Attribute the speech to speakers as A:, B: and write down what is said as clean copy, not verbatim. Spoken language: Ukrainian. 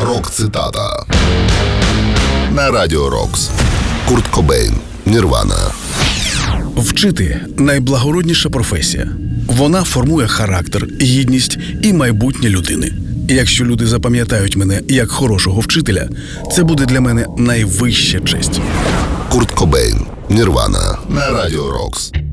A: Рок-цитата на Радіо Рокс. Курт Кобейн, Нірвана.
B: Вчити – найблагородніша професія. Вона формує характер, гідність і майбутнє людини. Якщо люди запам'ятають мене як хорошого вчителя, це буде для мене найвища честь.
A: Курт Кобейн, Нірвана на Радіо Рокс.